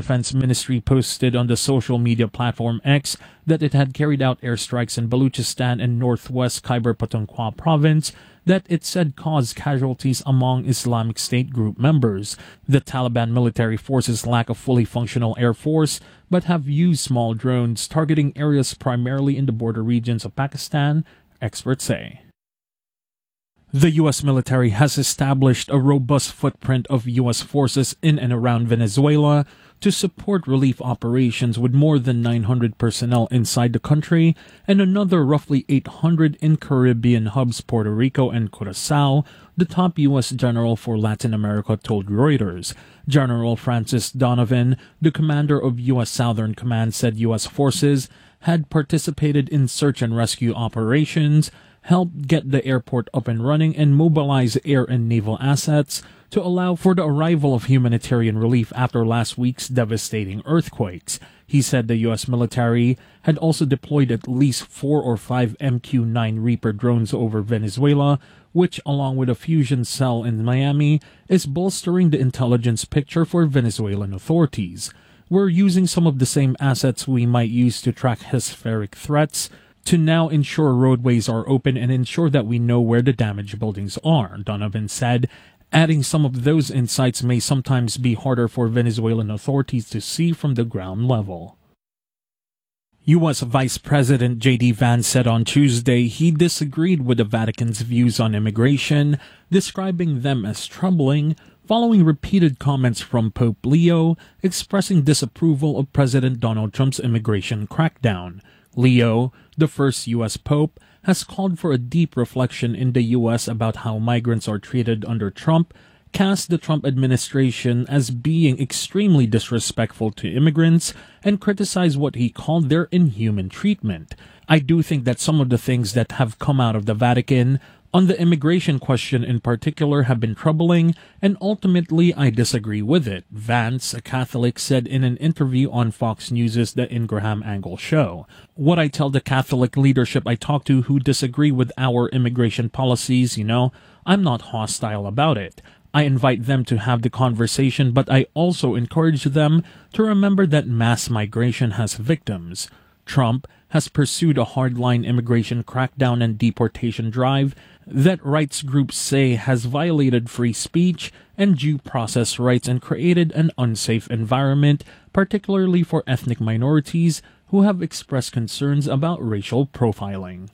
Defense Ministry posted on the social media platform X that it had carried out airstrikes in Baluchistan and northwest Khyber Pakhtunkhwa province that it said caused casualties among Islamic State group members. The Taliban military forces lack a fully functional air force, but have used small drones targeting areas primarily in the border regions of Pakistan, experts say. The U.S. military has established a robust footprint of U.S. forces in and around Venezuela to support relief operations with more than 900 personnel inside the country and another roughly 800 in Caribbean hubs Puerto Rico and Curaçao, the top U.S. general for Latin America told Reuters. General Francis Donovan, the commander of U.S. Southern Command, said U.S. forces had participated in search and rescue operations, helped get the airport up and running, and mobilize air and naval assets to allow for the arrival of humanitarian relief after last week's devastating earthquakes. He said the U.S. military had also deployed at least 4 or 5 MQ-9 Reaper drones over Venezuela, which, along with a fusion cell in Miami, is bolstering the intelligence picture for Venezuelan authorities. We're using some of the same assets we might use to track hemispheric threats to now ensure roadways are open and ensure that we know where the damaged buildings are, Donovan said, adding some of those insights may sometimes be harder for Venezuelan authorities to see from the ground level. U.S. Vice President J.D. Vance said on Tuesday he disagreed with the Vatican's views on immigration, describing them as troubling, following repeated comments from Pope Leo expressing disapproval of President Donald Trump's immigration crackdown. Leo, the first U.S. Pope, has called for a deep reflection in the U.S. about how migrants are treated under Trump, cast the Trump administration as being extremely disrespectful to immigrants, and criticized what he called their inhuman treatment. I do think that some of the things that have come out of the Vatican on the immigration question in particular have been troubling, and ultimately I disagree with it, Vance, a Catholic, said in an interview on Fox News' The Ingraham Angle Show. What I tell the Catholic leadership I talk to who disagree with our immigration policies, I'm not hostile about it. I invite them to have the conversation, but I also encourage them to remember that mass migration has victims. Trump has pursued a hardline immigration crackdown and deportation drive that rights groups say has violated free speech and due process rights and created an unsafe environment, particularly for ethnic minorities who have expressed concerns about racial profiling.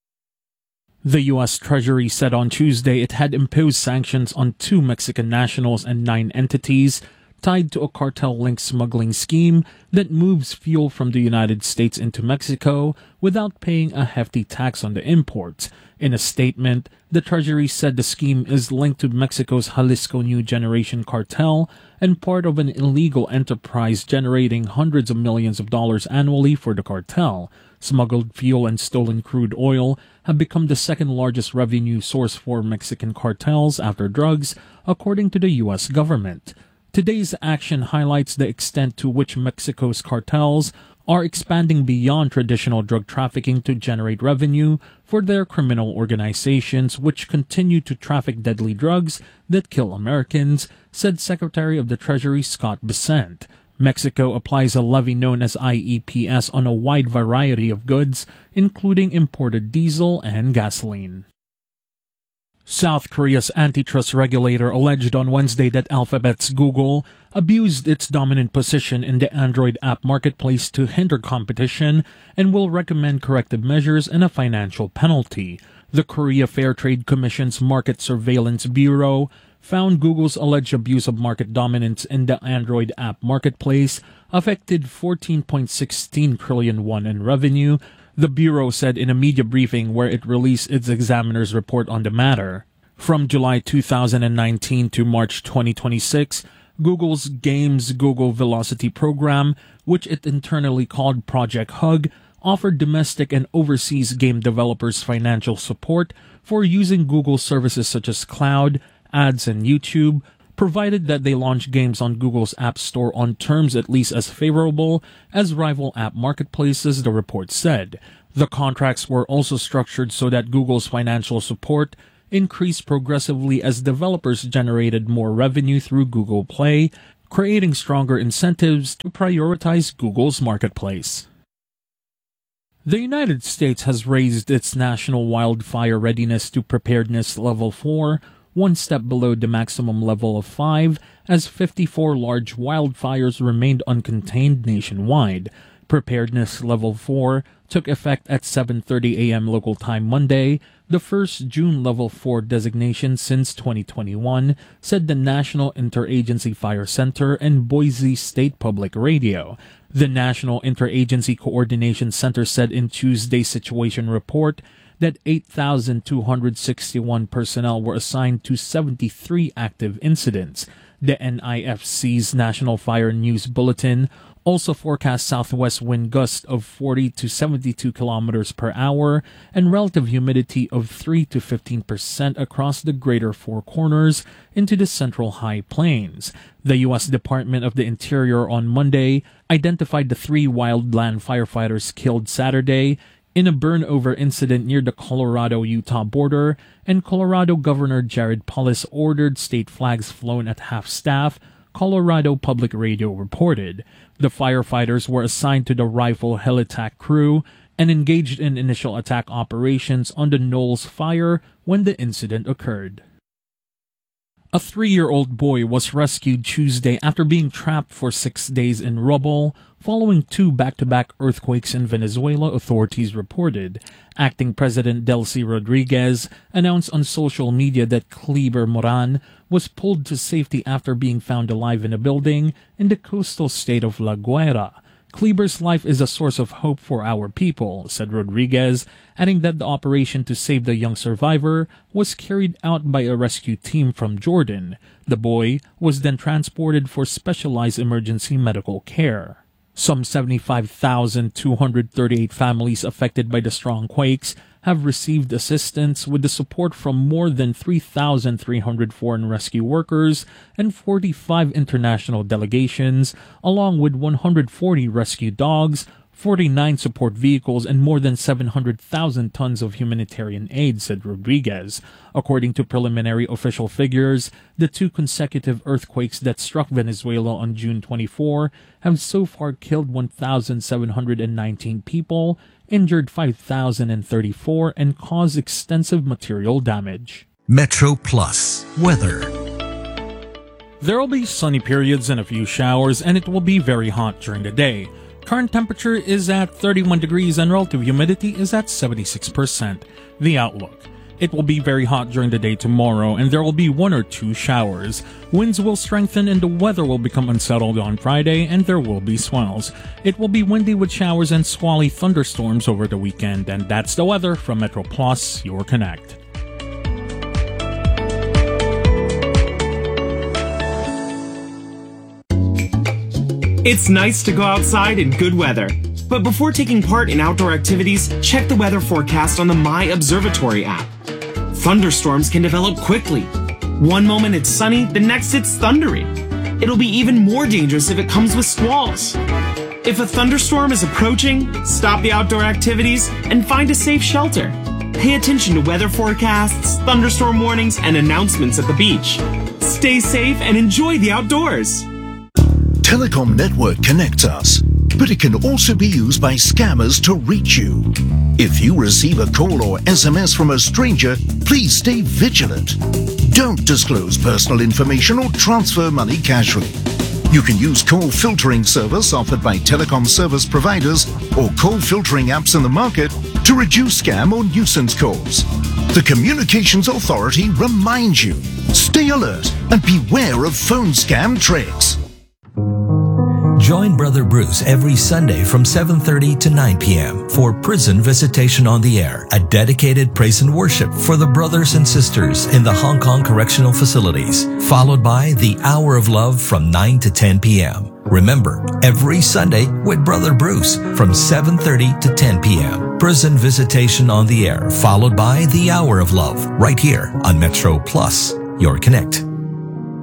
The U.S. Treasury said on Tuesday it had imposed sanctions on 2 Mexican nationals and 9 entities tied to a cartel-linked smuggling scheme that moves fuel from the United States into Mexico without paying a hefty tax on the imports. In a statement, the Treasury said the scheme is linked to Mexico's Jalisco New Generation cartel and part of an illegal enterprise generating hundreds of millions of dollars annually for the cartel. Smuggled fuel and stolen crude oil have become the second largest revenue source for Mexican cartels after drugs, according to the U.S. government. Today's action highlights the extent to which Mexico's cartels are expanding beyond traditional drug trafficking to generate revenue for their criminal organizations, which continue to traffic deadly drugs that kill Americans, said Secretary of the Treasury Scott Bessent. Mexico applies a levy known as IEPS on a wide variety of goods, including imported diesel and gasoline. South Korea's antitrust regulator alleged on Wednesday that Alphabet's Google abused its dominant position in the Android app marketplace to hinder competition and will recommend corrective measures and a financial penalty. The Korea Fair Trade Commission's Market Surveillance Bureau found Google's alleged abuse of market dominance in the Android app marketplace affected 14.16 trillion won in revenue, the Bureau said in a media briefing where it released its examiner's report on the matter. From July 2019 to March 2026, Google's Games Google Velocity program, which it internally called Project Hug, offered domestic and overseas game developers financial support for using Google services such as Cloud, Ads, and YouTube, provided that they launch games on Google's App Store on terms at least as favorable as rival app marketplaces, the report said. The contracts were also structured so that Google's financial support increased progressively as developers generated more revenue through Google Play, creating stronger incentives to prioritize Google's marketplace. The United States has raised its national wildfire readiness to preparedness level 4, one step below the maximum level of 5, as 54 large wildfires remained uncontained nationwide. Preparedness level 4 took effect at 7:30 a.m. local time Monday, the first June level 4 designation since 2021, said the National Interagency Fire Center and Boise State Public Radio. The National Interagency Coordination Center said in Tuesday's situation report that 8,261 personnel were assigned to 73 active incidents. The NIFC's National Fire News Bulletin also forecast southwest wind gusts of 40 to 72 kilometers per hour and relative humidity of 3 to 15% across the greater Four Corners into the central high plains. The U.S. Department of the Interior on Monday identified the 3 wildland firefighters killed Saturday in a burn-over incident near the Colorado-Utah border, and Colorado Governor Jared Polis ordered state flags flown at half-staff, Colorado Public Radio reported. The firefighters were assigned to the Rifle Helitack crew and engaged in initial attack operations on the Knolls Fire when the incident occurred. A 3-year-old boy was rescued Tuesday after being trapped for 6 days in rubble following 2 back-to-back earthquakes in Venezuela, authorities reported. Acting President Delcy Rodriguez announced on social media that Kleber Moran was pulled to safety after being found alive in a building in the coastal state of La Guaira. Kleber's life is a source of hope for our people, said Rodriguez, adding that the operation to save the young survivor was carried out by a rescue team from Jordan. The boy was then transported for specialized emergency medical care. Some 75,238 families affected by the strong quakes have received assistance with the support from more than 3,300 foreign rescue workers and 45 international delegations, along with 140 rescue dogs, 49 support vehicles, and more than 700,000 tons of humanitarian aid, said Rodriguez. According to preliminary official figures, the 2 consecutive earthquakes that struck Venezuela on June 24 have so far killed 1,719 people, injured 5,034, and caused extensive material damage. Metro Plus weather. There will be sunny periods and a few showers, and it will be very hot during the day. Current temperature is at 31 degrees and relative humidity is at 76%. The outlook. It will be very hot during the day tomorrow, and there will be 1 or 2 showers. Winds will strengthen and the weather will become unsettled on Friday, and there will be swells. It will be windy with showers and squally thunderstorms over the weekend, and that's the weather from Metro Plus, your Connect. It's nice to go outside in good weather. But before taking part in outdoor activities, check the weather forecast on the My Observatory app. Thunderstorms can develop quickly. One moment it's sunny, the next it's thundery. It'll be even more dangerous if it comes with squalls. If a thunderstorm is approaching, stop the outdoor activities and find a safe shelter. Pay attention to weather forecasts, thunderstorm warnings, and announcements at the beach. Stay safe and enjoy the outdoors. Telecom network connects us, but it can also be used by scammers to reach you. If you receive a call or SMS from a stranger, please stay vigilant. Don't disclose personal information or transfer money casually. You can use call filtering service offered by telecom service providers or call filtering apps in the market to reduce scam or nuisance calls. The Communications Authority reminds you, stay alert and beware of phone scam tricks. Join Brother Bruce every Sunday from 7:30 to 9 p.m. for Prison Visitation on the Air, a dedicated praise and worship for the brothers and sisters in the Hong Kong correctional facilities, followed by the Hour of Love from 9 to 10 p.m. Remember, every Sunday with Brother Bruce from 7:30 to 10 p.m. Prison Visitation on the Air, followed by the Hour of Love, right here on Metro Plus, your Connect.